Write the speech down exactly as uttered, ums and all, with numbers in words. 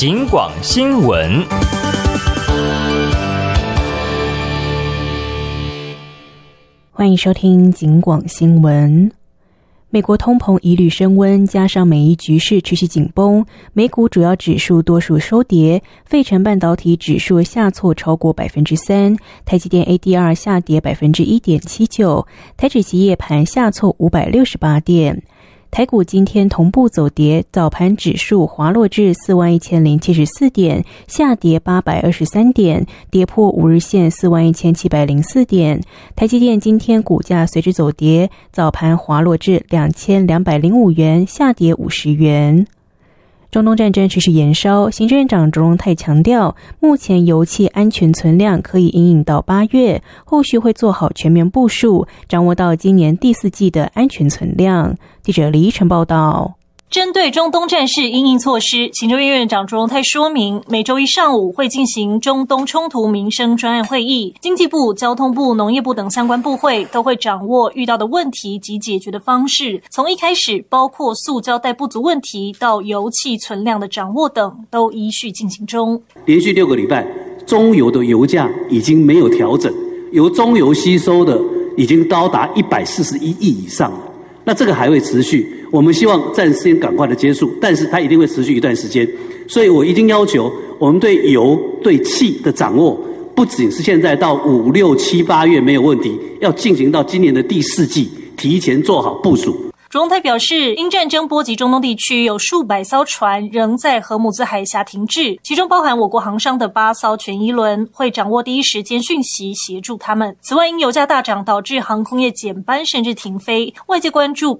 警广新闻。 欢迎收听警广新闻。美国通膨疑虑升温，加上美伊局势持续紧绷，美股主要指数多数收跌，费城半导体指数下挫超过百分之三，台积电 A D R 下跌百分之一点七九，台指期夜盘下挫五百六十八点。台股今天同步走跌，早盘指数滑落至四万一千零七十四点，下跌八百二十三点，跌破五日线四万一千七百零四点。台积电今天股价随之走跌，早盘滑落至两千两百零五元，下跌五十元。中东战争持续延烧，行政院长卓荣泰强调，目前油气安全存量可以因应到八月，后续会做好全面部署，掌握到今年第四季的安全存量。记者李依晨报道。 针对中东战事因应措施，行政院院长卓荣泰说明，每周一上午会进行中东冲突民生专案会议，经济部、交通部、农业部等相关部会都会掌握遇到的问题及解决的方式，从一开始包括塑胶袋不足问题到油气存量的掌握等，都依序进行中。 连续六个礼拜，中油的油价已经没有调整，由中油吸收的已经高达一百四十一亿以上了。那这个还会持续，我们希望暂时赶快的结束，但是它一定会持续一段时间。所以我一定要求我们对油、对气的掌握，不仅是现在到五六七八月没有问题，要进行到今年的第四季，提前做好部署。 卓荣泰表示，因战争波及中东地区，有数百艘船仍在荷姆兹海峡停滞，其中包含我国航商的八艘全一轮，会掌握第一时间讯息，协助他们。此外，因油价大涨导致航空业减班甚至停飞，外界关注